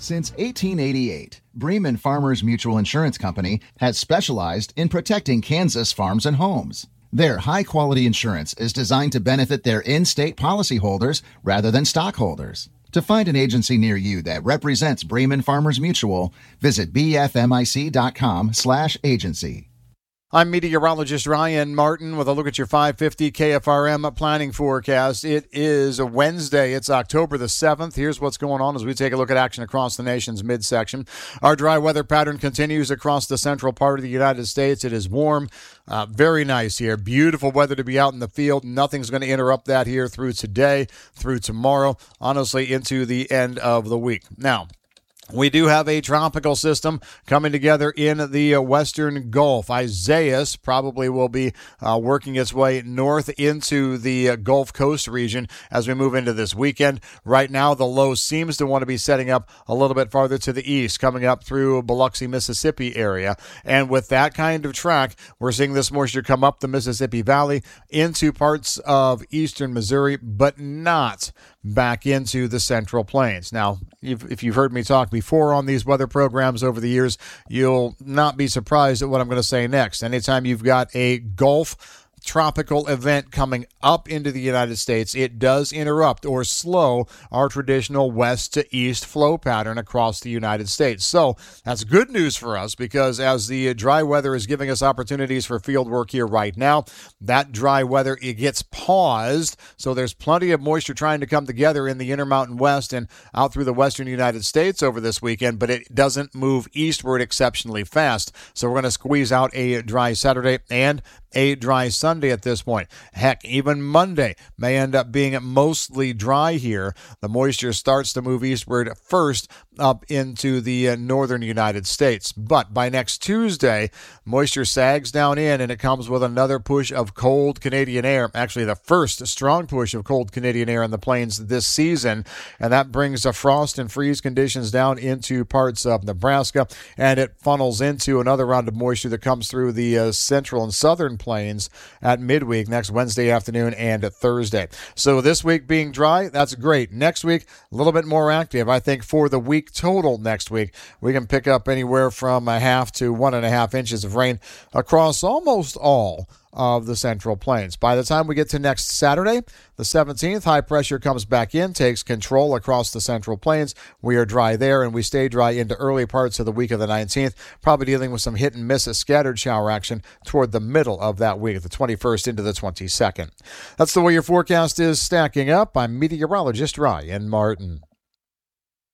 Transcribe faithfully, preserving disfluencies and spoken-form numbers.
Since eighteen eighty-eight, Bremen Farmers Mutual Insurance Company has specialized in protecting Kansas farms and homes. Their high-quality insurance is designed to benefit their in-state policyholders rather than stockholders. To find an agency near you that represents Bremen Farmers Mutual, visit bfmic.com slash agency. I'm meteorologist Ryan Martin with a look at your five fifty K F R M planning forecast. It is a Wednesday. It's October the seventh. Here's what's going on as we take a look at action across the nation's midsection. Our dry weather pattern continues across the central part of the United States. It is warm, uh, very nice here. Beautiful weather to be out in the field. Nothing's going to interrupt that here through today, through tomorrow, honestly into the end of the week. Now, we do have a tropical system coming together in the uh, western Gulf. Isaias probably will be uh, working its way north into the uh, Gulf Coast region as we move into this weekend. Right now, the low seems to want to be setting up a little bit farther to the east, coming up through Biloxi, Mississippi area. And with that kind of track, we're seeing this moisture come up the Mississippi Valley into parts of eastern Missouri, but not back into the Central Plains. Now, if, if you've heard me talk before on these weather programs over the years, you'll not be surprised at what I'm going to say next. Anytime you've got a Gulf tropical event coming up into the United States, it does interrupt or slow our traditional west to east flow pattern across the United States. So that's good news for us because as the dry weather is giving us opportunities for field work here right now, that dry weather, it gets paused. So there's plenty of moisture trying to come together in the Intermountain West and out through the western United States over this weekend, but it doesn't move eastward exceptionally fast. So we're going to squeeze out a dry Saturday and a dry Sunday at this point. Heck, even Monday may end up being mostly dry here. The moisture starts to move eastward first up into the uh, northern United States. But by next Tuesday, moisture sags down in and it comes with another push of cold Canadian air. Actually, the first strong push of cold Canadian air in the plains this season. And that brings the frost and freeze conditions down into parts of Nebraska. And it funnels into another round of moisture that comes through the uh, central and southern plains at midweek next Wednesday afternoon and Thursday. So this week being dry, that's great. Next week, a little bit more active. I think for the week total next week, we can pick up anywhere from a half to one and a half inches of rain across almost all of the Central Plains. By the time we get to next Saturday, the seventeenth, high pressure comes back in, takes control across the Central Plains. We are dry there, and we stay dry into early parts of the week of the nineteenth, probably dealing with some hit and miss scattered shower action toward the middle of that week, the twenty-first into the twenty-second. That's the way your forecast is stacking up. I'm meteorologist Ryan Martin.